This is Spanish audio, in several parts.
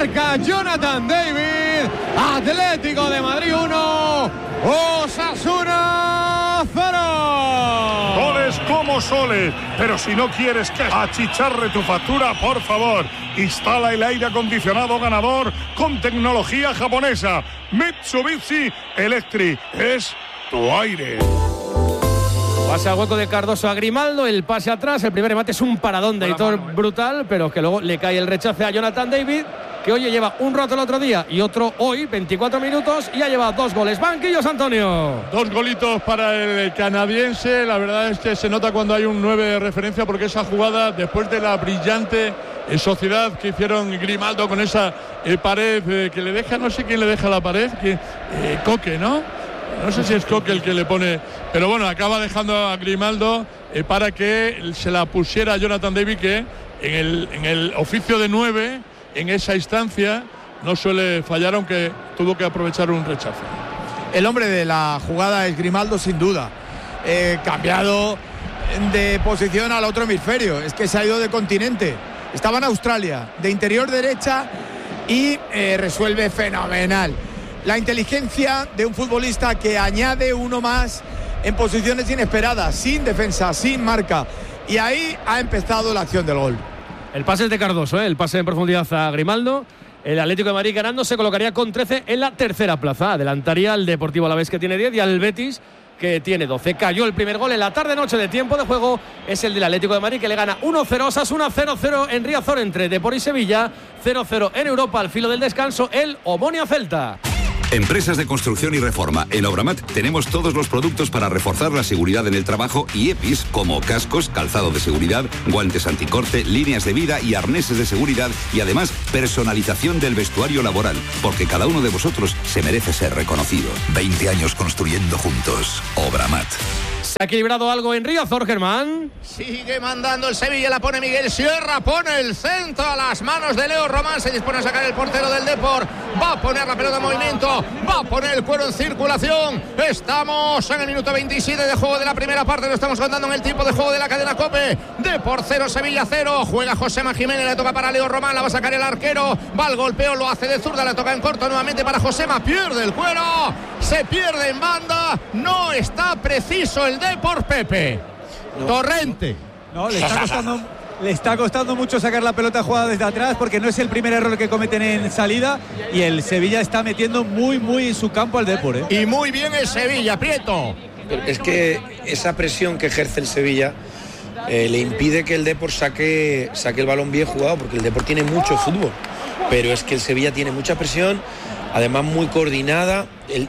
marca Jonathan David. Atlético de Madrid 1, Osasuna 0. Soles como soles, pero si no quieres que achicharre tu factura, por favor, instala el aire acondicionado ganador con tecnología japonesa. Mitsubishi Electric es tu aire. Pasa al hueco de Cardoso a Grimaldo, el pase atrás, el primer remate es un paradón de Aitor brutal, pero que luego le cae el rechace a Jonathan David, que oye, lleva un rato el otro día y otro hoy, 24 minutos, y ha llevado 2 goles. Banquillos, Antonio. 2 golitos para el canadiense. La verdad es que se nota cuando hay un 9 de referencia, porque esa jugada, después de la brillante sociedad que hicieron Grimaldo con esa pared que le deja, no sé quién le deja la pared, Coque, ¿no? No sé si es Coque el que le pone, pero bueno, acaba dejando a Grimaldo para que se la pusiera a Jonathan David, que en el oficio de 9, en esa instancia, no suele fallar, aunque tuvo que aprovechar un rechazo. El hombre de la jugada es Grimaldo, sin duda. Cambiado de posición al otro hemisferio, es que se ha ido de continente. Estaba en Australia, de interior derecha, y resuelve fenomenal. La inteligencia de un futbolista que añade uno más en posiciones inesperadas, sin defensa, sin marca. Y ahí ha empezado la acción del gol. El pase es de Cardoso, el pase en profundidad a Grimaldo. El Atlético de Madrid ganando se colocaría con 13 en la tercera plaza. Adelantaría al Deportivo Alavés, que tiene 10, y al Betis, que tiene 12. Cayó el primer gol en la tarde-noche de tiempo de juego. Es el del Atlético de Madrid, que le gana 1-0 Osasuna, 0-0 en Riazor entre Depor y Sevilla, 0-0 en Europa al filo del descanso el Omonia Celta. Empresas de construcción y reforma. En Obramat tenemos todos los productos para reforzar la seguridad en el trabajo y EPIs, como cascos, calzado de seguridad, guantes anticorte, líneas de vida y arneses de seguridad, y además personalización del vestuario laboral, porque cada uno de vosotros se merece ser reconocido. 20 años construyendo juntos. Obramat. ¿Se ha equilibrado algo en Riazor, Germán? Sigue mandando el Sevilla, la pone Miguel Sierra, pone el centro a las manos de Leo Román, se dispone a sacar el portero del Depor, va a poner la pelota en movimiento, va a poner el cuero en circulación. Estamos en el minuto 27 de juego de la primera parte, lo estamos contando en el tiempo de juego de la cadena COPE. Depor 0, Sevilla 0, juega Josema Jiménez, le toca para Leo Román, la va a sacar el arquero, va al golpeo, lo hace de zurda, le toca en corto nuevamente para Josema, pierde el cuero, se pierde en banda, no está preciso el Depor, Pepe. No, Torrente. No, le está costando mucho sacar la pelota jugada desde atrás, porque no es el primer error que cometen en salida, y el Sevilla está metiendo muy en su campo al Depor, Y muy bien el Sevilla, Prieto. Es que esa presión que ejerce el Sevilla le impide que el Depor saque el balón bien jugado, porque el Depor tiene mucho fútbol, pero es que el Sevilla tiene mucha presión, además muy coordinada.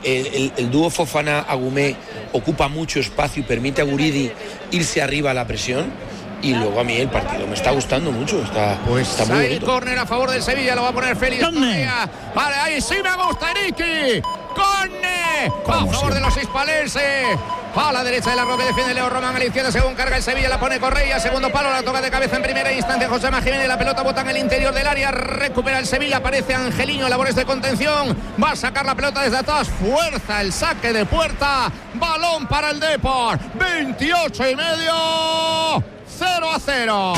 El dúo Fofana-Agumé ocupa mucho espacio y permite a Guridi irse arriba a la presión, y luego a mí el partido me está gustando mucho, está muy bonito. El córner a favor del Sevilla, lo va a poner Félix. Vale, ahí sí me gusta, Enrique. Córner a favor de los hispalenses. A la derecha de la Roque defiende Leo Román, a la izquierda según carga el Sevilla, la pone Correa, segundo palo, la toca de cabeza en primera instancia José Jiménez, la pelota bota en el interior del área, recupera el Sevilla, aparece Angelino en labores de contención, va a sacar la pelota desde atrás, fuerza el saque de puerta, balón para el Depor, 28 y medio, 0-0.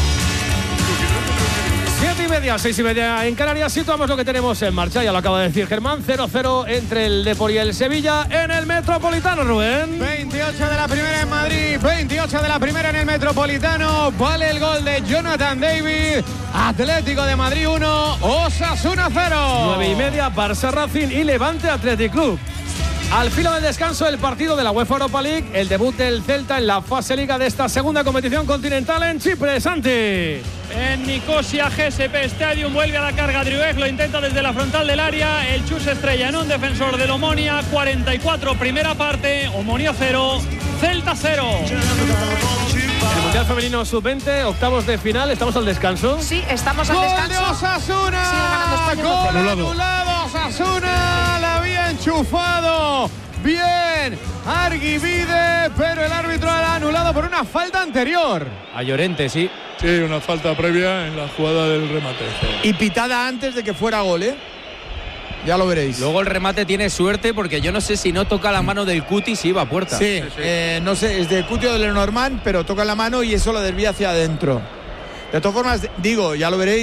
7:30, 6:30 en Canarias. Situamos lo que tenemos en marcha, ya lo acaba de decir Germán. 0-0 entre el Depor y el Sevilla en el Metropolitano, Rubén. 28 de la primera en Madrid, 28 de la primera en el Metropolitano. Vale el gol de Jonathan David. Atlético de Madrid 1, Osasuna 0. 9:30, Barça Racing y Levante Athletic Club. Al filo del descanso, el partido de la UEFA Europa League, el debut del Celta en la fase liga de esta segunda competición continental en Chipre. Santi. En Nicosia, GSP Stadium, vuelve a la carga Driouech, lo intenta desde la frontal del área, el Chus estrella en un defensor del Omonia. 44 primera parte, Omonia 0, Celta 0. El Mundial Femenino Sub-20, octavos de final, ¿estamos al descanso? Sí, estamos al descanso. ¡Gol de Osasuna! Sigue ganando España. ¡Gol anulado! Osasuna la había enchufado. Bien, Arguivide, pero el árbitro la ha anulado por una falta anterior. A Llorente, sí. Sí, una falta previa en la jugada del remate. Y pitada antes de que fuera gol, ¿eh? Ya lo veréis. Luego el remate tiene suerte, porque yo no sé si no toca la mano del Cuti si iba a puerta. Sí, no sé, es de Cuti o de Lenormand, pero toca la mano y eso lo desvía hacia adentro. De todas formas, digo, ya lo veréis,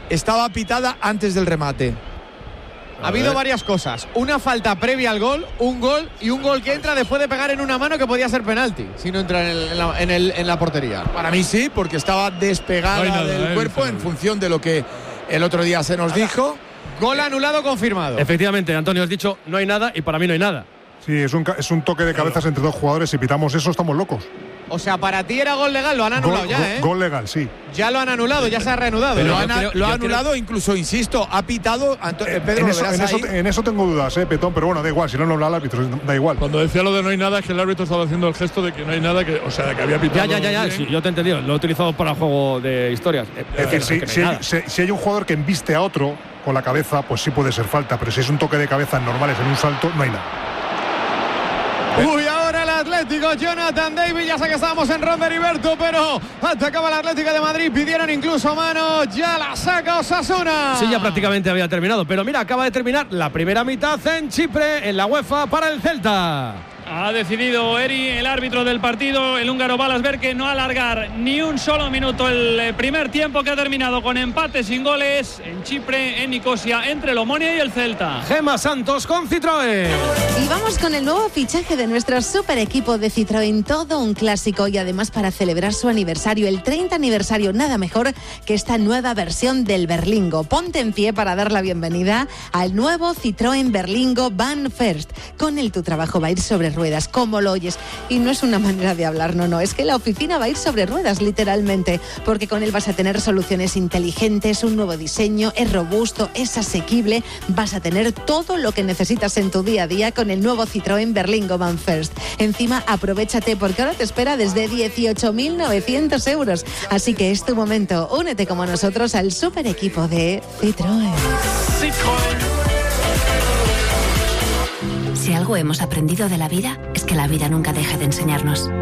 estaba pitada antes del remate. Ha habido varias cosas. Una falta previa al gol, un gol y un gol que entra después de pegar en una mano que podía ser penalti si no entra en la portería. Para mí sí, porque estaba despegada del cuerpo en función de lo que el otro día se nos dijo. Gol anulado confirmado. Efectivamente, Antonio, has dicho no hay nada y para mí no hay nada. Sí, es un toque de cabezas entre dos jugadores. Si pitamos eso, estamos locos. O sea, para ti era gol legal, lo han anulado Gol legal, sí. Ya lo han anulado, ya se ha reanudado. Lo ha anulado, incluso, insisto, ha pitado. Pedro, en eso tengo dudas, Petón, pero bueno, da igual, si no lo habla el árbitro, da igual. Cuando decía lo de no hay nada, es que el árbitro estaba haciendo el gesto de que no hay nada, que había pitado. Ya, sí, yo te he entendido, lo he utilizado para juego de historias. Es decir, si hay un jugador que embiste a otro con la cabeza, pues sí puede ser falta, pero si es un toque de cabeza normales en un salto, no hay nada. Uy, ahora el Atlético, Jonathan David, ya sé que estábamos en ronda Heriberto, pero atacaba el Atlético de Madrid, pidieron incluso mano, ya la saca Osasuna. Sí, ya prácticamente había terminado, pero mira, acaba de terminar la primera mitad en Chipre, en la UEFA para el Celta. Ha decidido Eri, el árbitro del partido, el húngaro Balasberke, no alargar ni un solo minuto el primer tiempo, que ha terminado con empate sin goles en Chipre, en Nicosia, entre el Omonia y el Celta. Gemma Santos con Citroën. Y vamos con el nuevo fichaje de nuestro super equipo de Citroën, todo un clásico, y además para celebrar su aniversario, el 30 aniversario, nada mejor que esta nueva versión del Berlingo. Ponte en pie para dar la bienvenida al nuevo Citroën Berlingo Van First. Con él tu trabajo va a ir sobre ruedas, como lo oyes, y no es una manera de hablar, no, es que la oficina va a ir sobre ruedas literalmente, porque con él vas a tener soluciones inteligentes, un nuevo diseño, es robusto, es asequible, vas a tener todo lo que necesitas en tu día a día con el nuevo Citroën Berlingo Van First. Encima, aprovéchate porque ahora te espera desde 18.900 euros, así que es tu momento, únete como nosotros al super equipo de Citroën. Si algo hemos aprendido de la vida, es que la vida nunca deja de enseñarnos.